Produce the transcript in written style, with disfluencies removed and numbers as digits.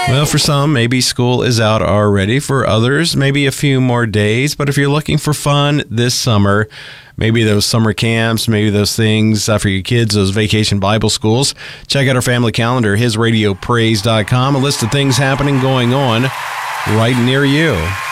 Well, for some, maybe school is out already. For others, maybe a few more days. But if you're looking for fun this summer, maybe those summer camps, maybe those things for your kids, those vacation Bible schools, check out our family calendar, hisradiopraise.com, a list of things happening, going on right near you.